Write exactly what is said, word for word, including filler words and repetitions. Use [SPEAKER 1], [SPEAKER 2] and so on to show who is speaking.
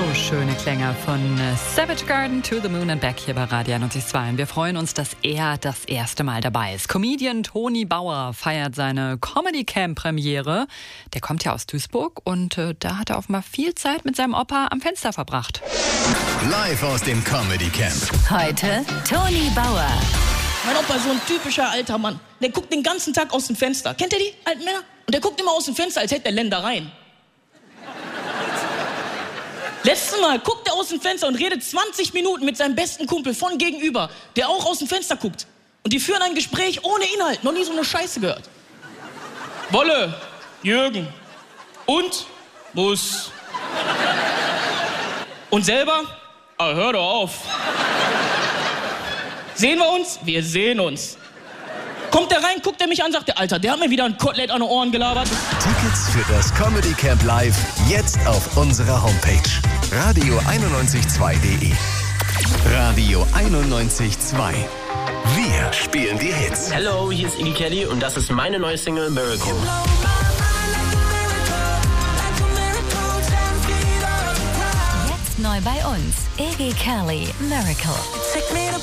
[SPEAKER 1] So schöne Klänge von Savage Garden to the Moon and Back hier bei Radio einundneunzig Komma zwei. Und wir freuen uns, dass er das erste Mal dabei ist. Comedian Toni Bauer feiert seine Comedy Camp Premiere. Der kommt ja aus Duisburg und äh, da hat er offenbar viel Zeit mit seinem Opa am Fenster verbracht.
[SPEAKER 2] Live aus dem Comedy Camp.
[SPEAKER 3] Heute Toni Bauer.
[SPEAKER 4] Mein Opa ist so ein typischer alter Mann. Der guckt den ganzen Tag aus dem Fenster. Kennt ihr die alten Männer? Und der guckt immer aus dem Fenster, als hätte er Ländereien. Letztes Mal guckt er aus dem Fenster und redet zwanzig Minuten mit seinem besten Kumpel von gegenüber, der auch aus dem Fenster guckt. Und die führen ein Gespräch ohne Inhalt. Noch nie so eine Scheiße gehört. Wolle, Jürgen und Muss. Und selber? Ah, hör doch auf. Sehen wir uns? Wir sehen uns. Kommt der rein, guckt er mich an, sagt der Alter, der hat mir wieder ein Kotelett an den Ohren gelabert.
[SPEAKER 2] Tickets für das Comedy Camp Live jetzt auf unserer Homepage radio einundneunzig Komma zwei punkt de. Radio einundneunzig Komma zwei. Wir spielen die Hits.
[SPEAKER 5] Hallo, hier ist Iggy Kelly und das ist meine neue Single Miracle.
[SPEAKER 3] Jetzt neu bei uns. Iggy Kelly, Miracle.